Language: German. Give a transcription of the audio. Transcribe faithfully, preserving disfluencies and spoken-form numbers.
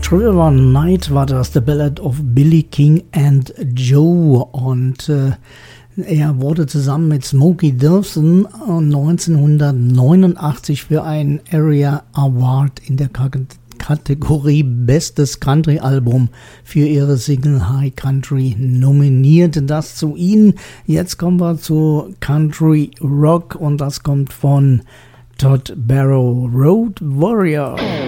River Night war das, The Ballad of Billy King and Joe, und äh, er wurde zusammen mit Smokey Dilson neunzehnhundertneunundachtzig für einen Area Award in der K- Kategorie Bestes Country Album für ihre Single High Country nominiert. Das zu ihnen. Jetzt kommen wir zu Country Rock, und das kommt von Todd Barrow, Road Warrior.